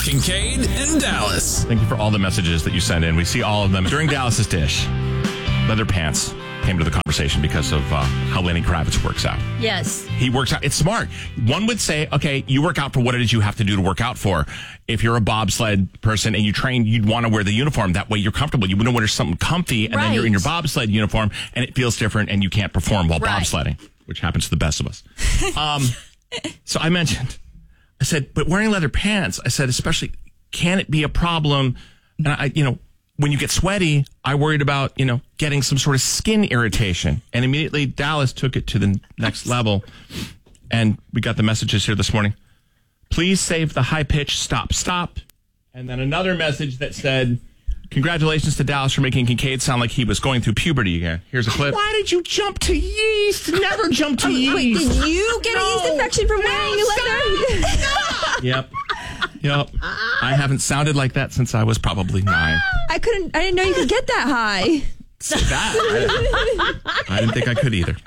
Kincaid and Dallas. Thank you for all the messages that you send in. We see all of them. During Dallas's dish, leather pants came to the conversation because of how Lenny Kravitz works out. Yes. He works out. It's smart. One would say, okay, you work out for what it is you have to do to work out for. If you're a bobsled person and you train, you'd want to wear the uniform. That way you're comfortable. You wouldn't wear something comfy and then you're in your bobsled uniform and it feels different and you can't perform while bobsledding, which happens to the best of us. So I said, but wearing leather pants, I said, especially, can it be a problem? And when you get sweaty, I worried about, getting some sort of skin irritation. And immediately Dallas took it to the next level. And we got the messages here this morning. Please save the high pitch stop. And then another message that said, congratulations to Dallas for making Kincaid sound like he was going through puberty again. Here's a clip. Why did you jump to yeast? Never jump to yeast. Wait, did you get a yeast infection from wearing leather? Yep. I haven't sounded like that since I was probably 9. I didn't know you could get that high. I didn't think I could either.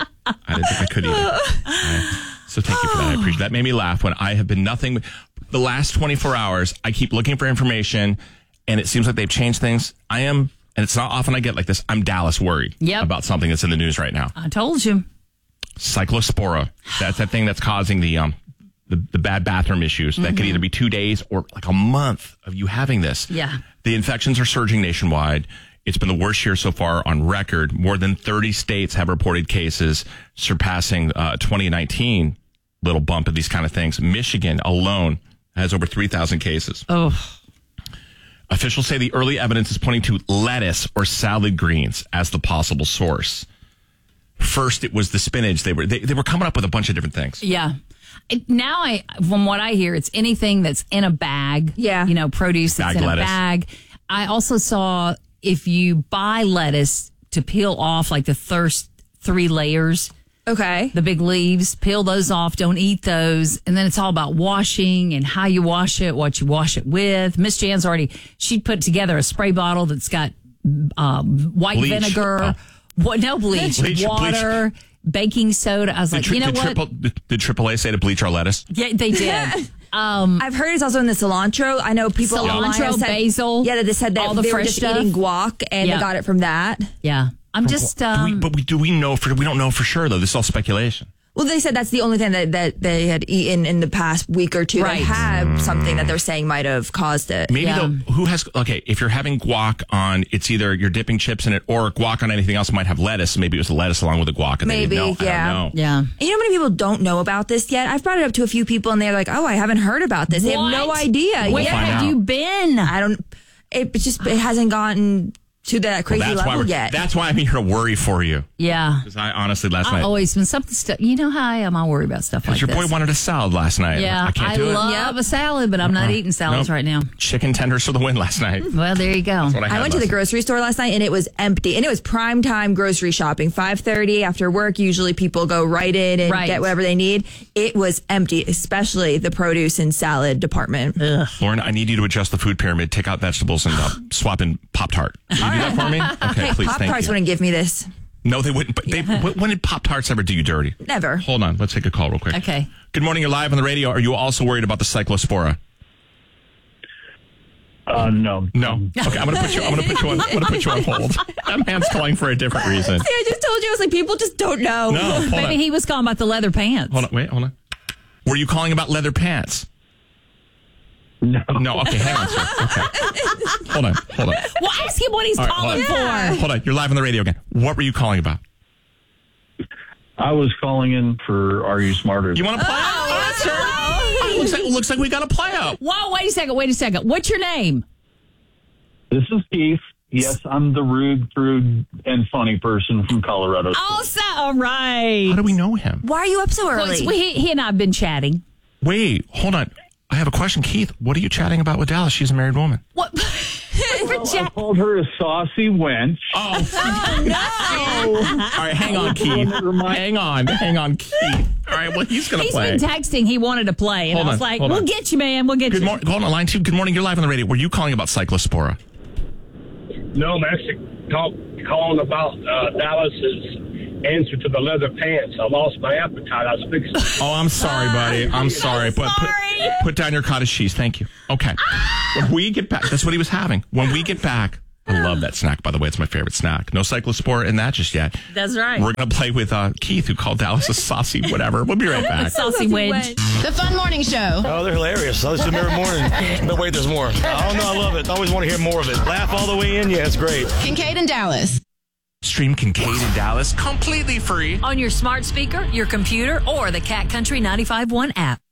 So thank you for that. I appreciate that. That made me laugh when I have been nothing. The last 24 hours, I keep looking for information, and it seems like they've changed things. And it's not often I get like this, I'm Dallas worried about something that's in the news right now. I told you. Cyclospora. That's that thing that's causing the bad bathroom issues. That could either be 2 days or like a month of you having this. Yeah. The infections are surging nationwide. It's been the worst year so far on record. More than 30 states have reported cases surpassing 2019. Little bump of these kind of things. Michigan alone has over 3,000 cases. Oh. Officials say the early evidence is pointing to lettuce or salad greens as the possible source. First, it was the spinach. They were coming up with a bunch of different things. Yeah. Now, from what I hear, it's anything that's in a bag. Yeah. Produce that's in lettuce. A bag. I also saw if you buy lettuce to peel off like the first 3 layers. Okay. The big leaves, peel those off. Don't eat those. And then it's all about washing and how you wash it, what you wash it with. Miss Jan's she put together a spray bottle that's got white bleach. vinegar. No bleach. Water. Bleach. Baking soda. I was like, you know what? Did AAA say to bleach our lettuce? Yeah, they did. I've heard it's also in the cilantro. I know people cilantro, basil. Yeah, they said that all the they fresh were just stuff. eating guac and they got it from that. Yeah, I'm just. Do we know we don't know for sure though. This is all speculation. Well, they said that's the only thing that they had eaten in the past week or two. Right. They had something that they're saying might have caused it. Maybe though, if you're having guac on, it's either you're dipping chips in it or guac on anything else might have lettuce. Maybe it was the lettuce along with the guac. And maybe, they didn't know. yeah. I don't know. Yeah. And you know how many people don't know about this yet? I've brought it up to a few people and they're like, oh, I haven't heard about this. They have no idea. Where have you been? It hasn't gotten to that crazy level yet. That's why I'm here to worry for you. Yeah. Because I honestly last night. Always when something you know how I am. I worry about stuff like this. Your boy wanted a salad last night. Yeah. I can't do it. I love a salad, but I'm not eating salads right now. Chicken tenders for the win last night. Well, there you go. I went to the grocery store last night and it was empty. And it was prime time grocery shopping. 5:30 after work. Usually people go right in and get whatever they need. It was empty, especially the produce and salad department. Ugh. Lauren, I need you to adjust the food pyramid. Take out vegetables and swap in Pop-Tart. Can you do that for me? Okay, please. Pop-Tarts wouldn't give me this. No, they wouldn't. But when did Pop-Tarts ever do you dirty? Never. Hold on. Let's take a call real quick. Okay. Good morning. You're live on the radio. Are you also worried about the Cyclospora? No. Okay, I'm gonna put you on hold. That man's calling for a different reason. See, I just told you. I was like, people just don't know. No, hold Maybe on. he was calling about the leather pants. Hold on. Were you calling about leather pants? No. Okay, hang on, sir. Okay. Hold on. Well, ask him what he's calling for. Hold on. You're live on the radio again. What were you calling about? I was calling in for Are You Smarter? You want to play out? Sir? Looks like we got a play out. Whoa, wait a second. What's your name? This is Keith. Yes, I'm the rude, crude, and funny person from Colorado. Also, all right. How do we know him? Why are you up so early? He and I have been chatting. Wait, hold on. I have a question, Keith. What are you chatting about with Dallas? She's a married woman. What? I called her a saucy wench. Oh, no. All right, hang on, Keith. Hang on, Keith. All right, well, he's going to play. He's been texting. He wanted to play. And I was like, we'll get you, man. We'll get you. Hold on, line 2. Good morning. You're live on the radio. Were you calling about Cyclospora? No, I'm actually calling about Dallas's answer to the leather pants. I lost my appetite. I was fixing. Oh, I'm sorry, buddy. I'm sorry. But put down your cottage cheese. Thank you. Okay. When we get back, that's what he was having. When we get back, I love that snack, by the way. It's my favorite snack. No Cyclosport in that just yet. That's right. We're going to play with Keith, who called Dallas a saucy whatever. We'll be right back. Saucy wedge. The Fun Morning Show. Oh, they're hilarious. I listen to them every morning. But wait, there's more. Oh, no, I love it. I always want to hear more of it. Laugh all the way in. Yeah, it's great. Kincaid and Dallas. Stream Kincaid in Dallas completely free on your smart speaker, your computer, or the Cat Country 95.1 app.